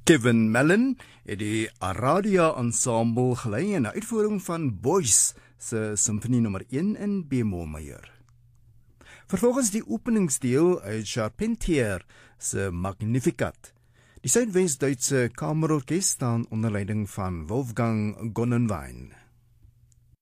Kevin Mellon het die Aradia Ensemble gelei in 'n uitvoering van Boyce se Simfonie nommer 1 in B-mol majeur. Vervolgens die openingsdeel uit Charpentier se Magnificat. Die Suidwes-Duitse Kamerorkes staan onder leiding van Wolfgang Gonnenwein.